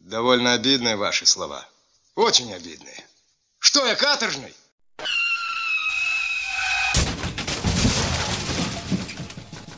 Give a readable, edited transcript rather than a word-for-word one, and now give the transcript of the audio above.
Довольно обидные ваши слова. Очень обидные. Что, я каторжный?